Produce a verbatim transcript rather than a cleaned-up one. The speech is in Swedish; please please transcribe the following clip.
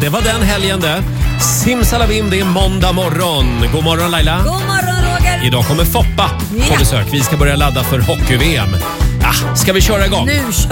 det var den helgen det. Simsalabim, det är måndag morgon. God morgon Laila. God morgon Roger. Idag kommer Foppa på Ja. besök. Vi ska börja ladda för hockey-V M. Ah, ska vi köra igång? Nu kör